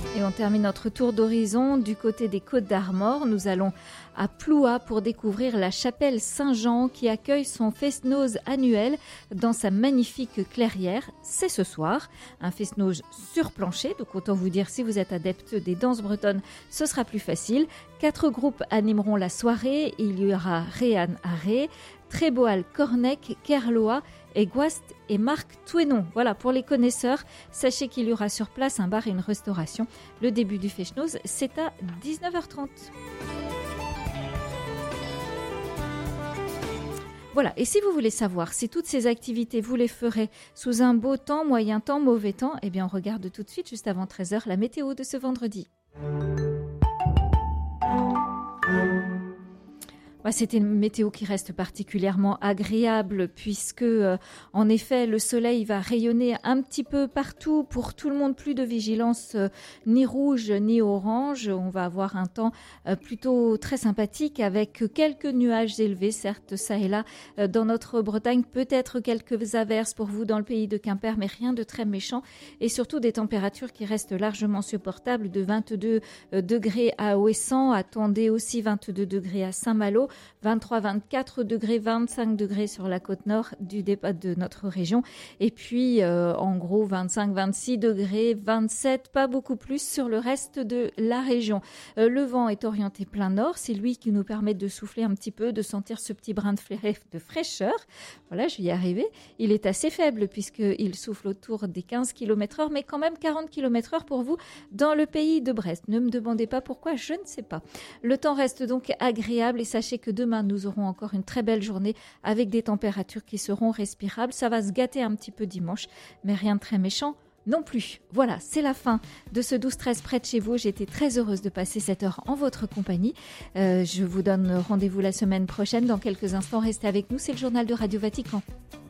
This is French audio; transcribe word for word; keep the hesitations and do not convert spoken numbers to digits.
Et on termine notre tour d'horizon du côté des Côtes d'Armor. Nous allons à Ploua pour découvrir la chapelle Saint-Jean qui accueille son fest-noz annuel dans sa magnifique clairière. C'est ce soir, un fest-noz sur plancher, donc autant vous dire si vous êtes adepte des danses bretonnes, ce sera plus facile. Quatre groupes animeront la soirée, il y aura Réan Arré, Tréboal Cornec, Kerloa, et Guast et Marc Touénon. Voilà, pour les connaisseurs, sachez qu'il y aura sur place un bar et une restauration. Le début du fest-noz, c'est à dix-neuf heures trente. Voilà, et si vous voulez savoir si toutes ces activités, vous les ferez sous un beau temps, moyen temps, mauvais temps, eh bien on regarde tout de suite, juste avant treize heures, la météo de ce vendredi. C'était une météo qui reste particulièrement agréable puisque, euh, en effet, le soleil va rayonner un petit peu partout. Pour tout le monde, plus de vigilance euh, ni rouge ni orange. On va avoir un temps euh, plutôt très sympathique avec quelques nuages élevés, certes, ça et là, euh, dans notre Bretagne. Peut-être quelques averses pour vous dans le pays de Quimper, mais rien de très méchant. Et surtout des températures qui restent largement supportables de vingt-deux degrés à Ouessant. Attendez aussi vingt-deux degrés à Saint-Malo. vingt-trois, vingt-quatre degrés, vingt-cinq degrés sur la côte nord du départ de notre région. Et puis, euh, en gros, vingt-cinq, vingt-six degrés, vingt-sept, pas beaucoup plus sur le reste de la région. Euh, le vent est orienté plein nord. C'est lui qui nous permet de souffler un petit peu, de sentir ce petit brin de, fra- de fraîcheur. Voilà, je vais y arriver. Il est assez faible puisqu'il souffle autour des quinze kilomètres heure, mais quand même quarante kilomètres heure pour vous dans le pays de Brest. Ne me demandez pas pourquoi, je ne sais pas. Le temps reste donc agréable et sachez que demain, nous aurons encore une très belle journée avec des températures qui seront respirables. Ça va se gâter un petit peu dimanche, mais rien de très méchant non plus. Voilà, c'est la fin de ce douze treize près de chez vous. J'ai été très heureuse de passer cette heure en votre compagnie. Euh, je vous donne rendez-vous la semaine prochaine. Dans quelques instants, restez avec nous. C'est le journal de Radio Vatican.